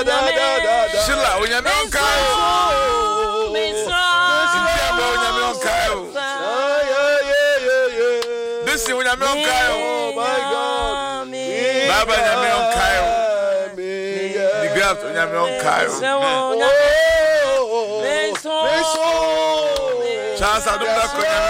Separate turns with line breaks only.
Shilla, when you're not Kyle. This is when I'm on Kyle.
Oh my God.
Baba, I'm on Kyle. The girl, when I'm on Kyle. Chance, I don't know.